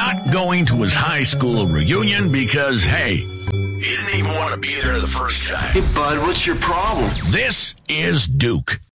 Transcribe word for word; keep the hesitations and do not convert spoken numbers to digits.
not going to his high school reunion because, hey, he didn't even want to be there the first time. Hey, bud, what's your problem? This is Duke.